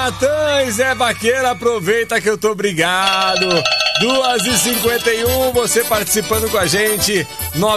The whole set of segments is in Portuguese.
Natan e Zé Baqueira, aproveita que eu tô obrigado. 2h51, você participando com a gente.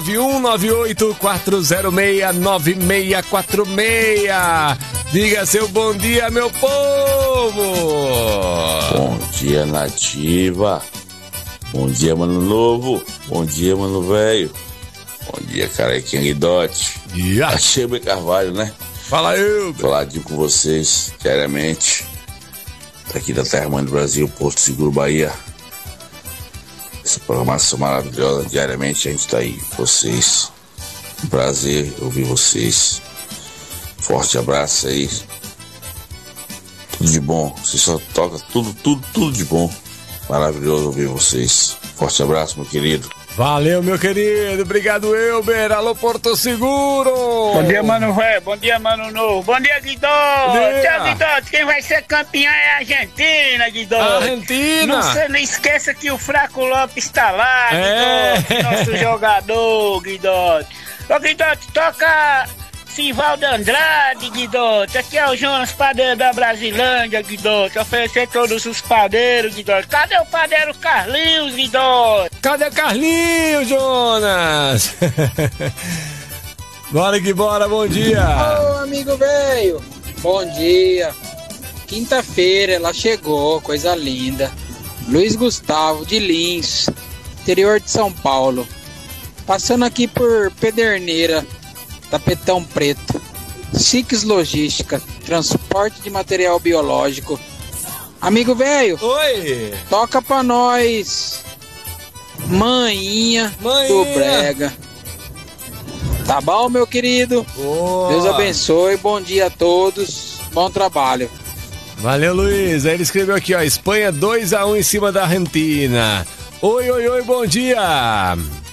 9198-406-9646. Diga seu bom dia, meu povo. Bom dia, Nativa. Bom dia, mano novo. Bom dia, mano velho. Bom dia, carequinha Guidote. Achei Carvalho, né? Fala eu. Faladinho com vocês diariamente. Aqui da Terra Mãe do Brasil, Porto Seguro, Bahia. Essa programação maravilhosa, diariamente a gente tá aí com vocês. Um prazer ouvir vocês. Forte abraço aí. Tudo de bom. Você só toca tudo de bom. Maravilhoso ouvir vocês. Forte abraço, meu querido. Valeu, meu querido. Obrigado, Elber. Alô, Porto Seguro. Bom dia, mano velho. Bom dia, mano novo. Bom dia, Guidote. Tchau, Guidote. Quem vai ser campeão é a Argentina, Guidote. Argentina. Não esqueça que o Fraco Lopes está lá, Guidote. Nosso jogador, Guidote. Ô, Guidote, toca Sivaldo Andrade, Guidote. Aqui é o Jonas, padeiro da Brasilândia, Guidote. Oferecer todos os padeiros, Guidote. Cadê o padeiro Carlinhos, Guidote? Cadê Carlinhos, Jonas? Bora que bora, bom dia. Ô, amigo velho, bom dia. Quinta-feira ela chegou, coisa linda. Luiz Gustavo de Lins, interior de São Paulo. Passando aqui por Pederneira, Tapetão Preto. Six Logística, transporte de material biológico. Amigo velho, oi, toca pra nós Maninha do Brega. Tá bom, meu querido? Boa. Deus abençoe, bom dia a todos, bom trabalho. Valeu, Luiz. Aí ele escreveu aqui, ó, Espanha 2-1 em cima da Argentina. Oi, bom dia.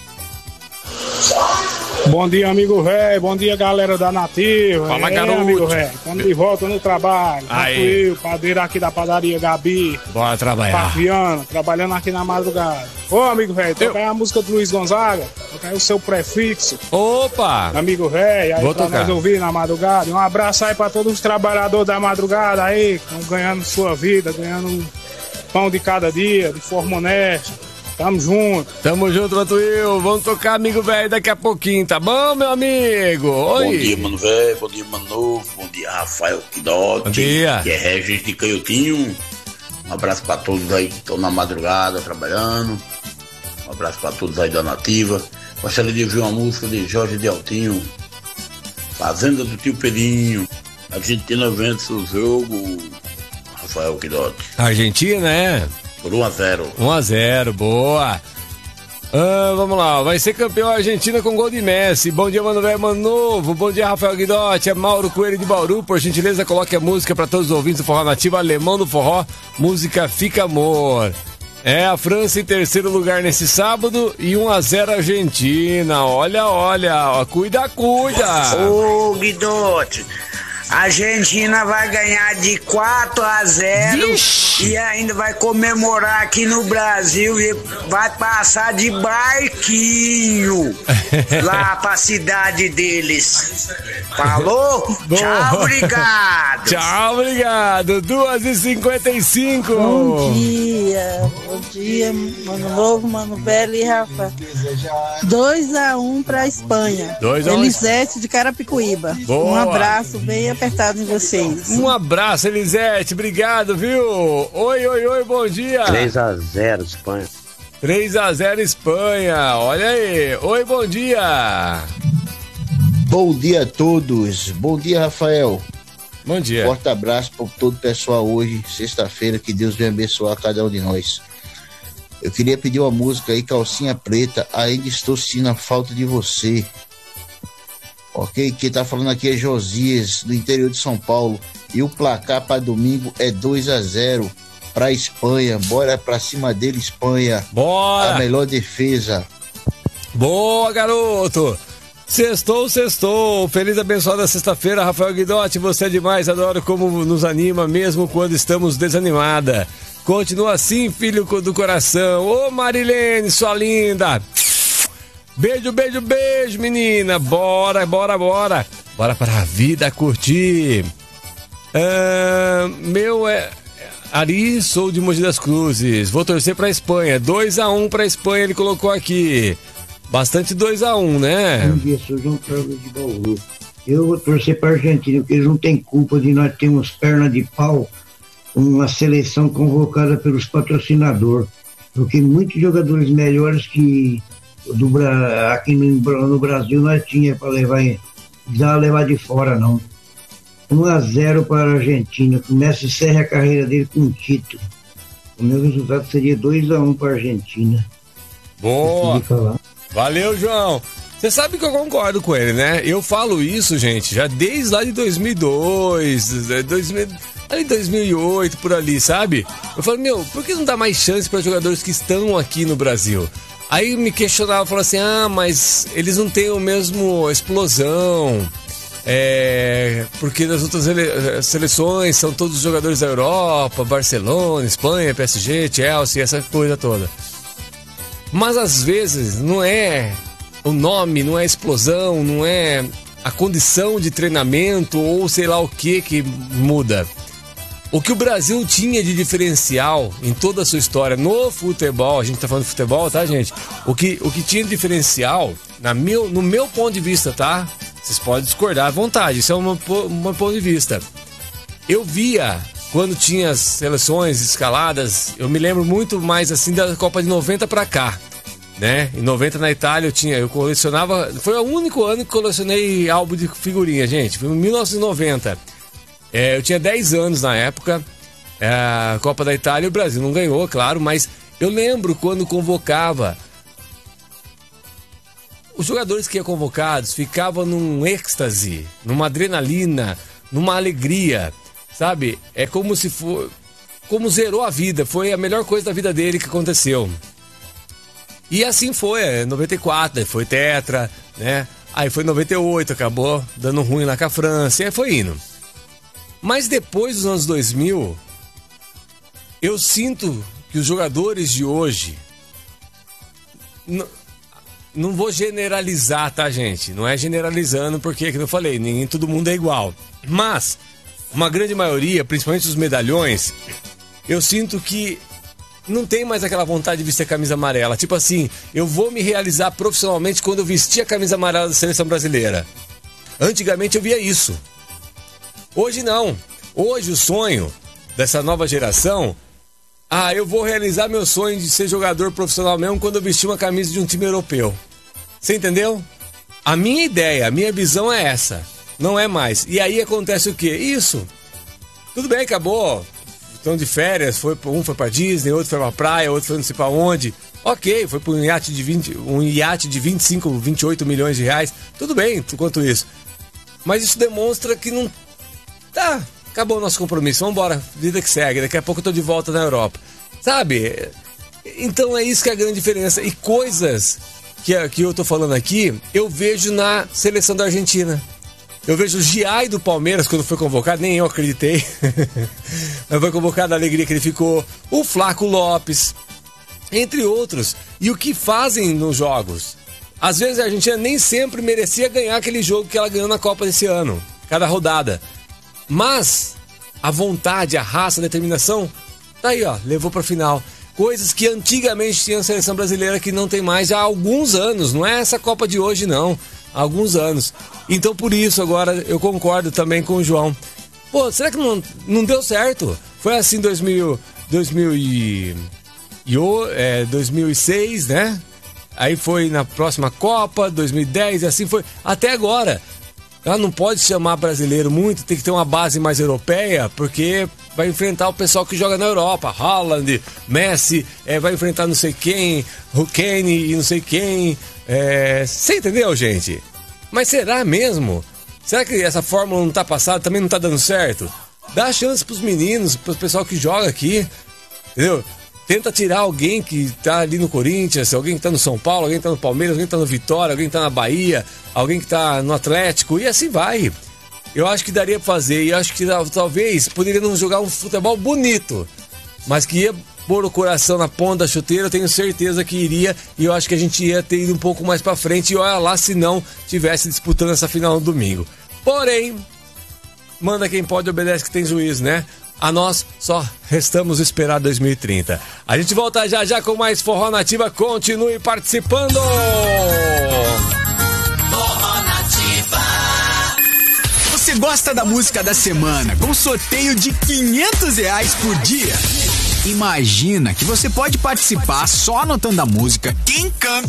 Bom dia, amigo velho. Bom dia, galera da Nativa. Fala, garoto. Amigo velho. Estamos de volta no trabalho. Tranquilo, padeiro aqui da padaria Gabi. Bora trabalhar. Papiano, trabalhando aqui na madrugada. Ô, amigo velho, toca aí a música do Luiz Gonzaga. Toca aí o seu prefixo. Opa! Amigo velho, aí vou pra tocar. nós ouvir na madrugada. E um abraço aí pra todos os trabalhadores da madrugada aí, que estão ganhando sua vida, ganhando um pão de cada dia, de forma honesta. Tamo junto. Tamo junto, Matuil. Vamos tocar, amigo velho, daqui a pouquinho, tá bom, meu amigo? Oi. Bom dia, mano velho. Bom dia, mano novo. Bom dia, Rafael Guidote. Bom dia. Que é Regis de Canhotinho. Um abraço pra todos aí que estão na madrugada trabalhando. Um abraço pra todos aí da Nativa. Gostaria de ouvir uma música de Jorge de Altinho. Fazenda do Tio Pedrinho. Argentina vence o jogo. Rafael Guidote. Argentina, é? Por 1-0. 1-0, boa. Vamos lá, vai ser campeão a Argentina com gol de Messi. Bom dia, mano velho, mano novo. Bom dia, Rafael Guidote. É Mauro Coelho de Bauru. Por gentileza, coloque a música para todos os ouvintes do Forró Nativa, Alemão do Forró. Música Fica Amor. É a França em terceiro lugar nesse sábado e 1-0 Argentina. Olha, ó, cuida. Ô, Guidote, a Argentina vai ganhar de 4-0 e ainda vai comemorar aqui no Brasil e vai passar de barquinho lá pra cidade deles. Falou? Boa. Tchau, obrigado. Tchau, obrigado. 2h55. Bom dia, mano novo, mano velho e Rafa. 2-1 pra Espanha. 2-1. Elisete de Carapicuíba. Boa. Um abraço bem apertado em vocês. Um abraço, Elisete. Obrigado, viu? Oi, bom dia. 3-0 Espanha. 3-0 Espanha. Olha aí. Oi, bom dia. Bom dia a todos. Bom dia, Rafael. Bom dia. Forte abraço para todo o pessoal hoje, sexta-feira. Que Deus venha abençoar cada um de nós. Eu queria pedir uma música aí, Calcinha Preta. Ainda estou sentindo a falta de você. Ok? Quem tá falando aqui é Josias, do interior de São Paulo. E o placar para domingo é 2-0 para Espanha. Bora pra cima dele, Espanha. Bora. A melhor defesa. Boa, garoto. Sextou. Feliz abençoada sexta-feira, Rafael Guidote. Você é demais, adoro como nos anima, mesmo quando estamos desanimada. Continua assim, filho do coração. Ô, Marilene, sua linda. Beijo, menina. Bora pra vida curtir. Meu é Ari, sou de Mogi das Cruzes. Vou torcer pra Espanha. 2-1 pra Espanha, ele colocou aqui. Bastante 2-1, né? Bom dia, sou João Carlos de Bauru. Eu vou torcer pra Argentina, porque eles não têm culpa de nós termos perna de pau, uma seleção convocada pelos patrocinadores. Porque muitos jogadores melhores que aqui no Brasil nós tínhamos para levar, não precisava levar de fora, não. 1-0 para a Argentina. O Messi encerra a carreira dele com um título. O meu resultado seria 2-1 para a Argentina. Boa! Valeu, João! Você sabe que eu concordo com ele, né? Eu falo isso, gente, já desde lá de 2002, 2008, por ali, sabe? Eu falo, por que não dá mais chance para jogadores que estão aqui no Brasil? Aí me questionava, falava assim, mas eles não têm o mesmo explosão, porque nas outras seleções são todos jogadores da Europa, Barcelona, Espanha, PSG, Chelsea, essa coisa toda. Mas às vezes não é o nome, não é a explosão, não é a condição de treinamento ou sei lá o que muda. O que o Brasil tinha de diferencial em toda a sua história no futebol, a gente tá falando de futebol, tá, gente? O que tinha de diferencial, no meu ponto de vista, tá? Vocês podem discordar à vontade, isso é um ponto de vista. Eu via, quando tinha as seleções escaladas, eu me lembro muito mais assim da Copa de 90 pra cá, né? Em 90 na Itália eu colecionava, foi o único ano que colecionei álbum de figurinha, gente, foi em 1990. Eu tinha 10 anos na época, a Copa da Itália, o Brasil não ganhou, claro, mas eu lembro quando convocava, os jogadores que iam convocados ficavam num êxtase, numa adrenalina, numa alegria, sabe? É como se for, como zerou a vida, foi a melhor coisa da vida dele que aconteceu. E assim foi, 94, foi tetra, né? Aí foi 98, acabou dando ruim lá com a França, e aí foi indo. Mas depois dos anos 2000, eu sinto que os jogadores de hoje, não vou generalizar, tá, gente? Não é generalizando porque, como eu falei, nem todo mundo é igual. Mas, uma grande maioria, principalmente os medalhões, eu sinto que não tem mais aquela vontade de vestir a camisa amarela. Tipo assim, eu vou me realizar profissionalmente quando eu vestir a camisa amarela da seleção brasileira. Antigamente eu via isso. Hoje não. Hoje o sonho dessa nova geração, eu vou realizar meu sonho de ser jogador profissional mesmo quando eu vestir uma camisa de um time europeu. Você entendeu? A minha ideia, a minha visão é essa. Não é mais. E aí acontece o quê? Isso. Tudo bem, acabou. Estão de férias, um foi pra Disney, outro foi pra praia, outro foi não sei pra onde. Ok, foi pra um iate de 25, 28 milhões de reais. Tudo bem, quanto isso. Mas isso demonstra que não... Tá, acabou o nosso compromisso, vamos embora, vida que segue, daqui a pouco eu tô de volta na Europa. Sabe? Então é isso que é a grande diferença. E coisas que eu tô falando aqui, eu vejo na seleção da Argentina. Eu vejo o Giai do Palmeiras, quando foi convocado, nem eu acreditei. Mas foi convocado, a alegria que ele ficou. O Flaco Lopes, entre outros. E o que fazem nos jogos? Às vezes a Argentina nem sempre merecia ganhar aquele jogo que ela ganhou na Copa desse ano, cada rodada. Mas a vontade, a raça, a determinação, tá aí, ó, levou pra final. Coisas que antigamente tinha a seleção brasileira que não tem mais há alguns anos. Não é essa Copa de hoje, não. Há alguns anos. Então, por isso, agora, eu concordo também com o João. Pô, será que não deu certo? Foi assim em 2006, né? Aí foi na próxima Copa, 2010, e assim foi. Até agora. Ela não pode chamar brasileiro muito, tem que ter uma base mais europeia, porque vai enfrentar o pessoal que joga na Europa. Haaland, Messi, vai enfrentar não sei quem, Kane e não sei quem. Você entendeu, gente? Mas será mesmo? Será que essa fórmula não tá passada, também não tá dando certo? Dá chance pros meninos, pro pessoal que joga aqui, entendeu? Tenta tirar alguém que tá ali no Corinthians, alguém que tá no São Paulo, alguém que tá no Palmeiras, alguém que tá no Vitória, alguém que tá na Bahia, alguém que tá no Atlético, e assim vai. Eu acho que daria pra fazer, e eu acho que talvez poderíamos jogar um futebol bonito, mas que ia pôr o coração na ponta da chuteira, eu tenho certeza que iria, e eu acho que a gente ia ter ido um pouco mais pra frente, e olha lá se não tivesse disputando essa final no domingo. Porém, manda quem pode, obedece que tem juízo, né? A nós só restamos esperar 2030. A gente volta já já com mais Forró Nativa. Continue participando! Forró Nativa. Você gosta da música da semana com sorteio de R$500 por dia? Imagina que você pode participar só anotando a música, quem canta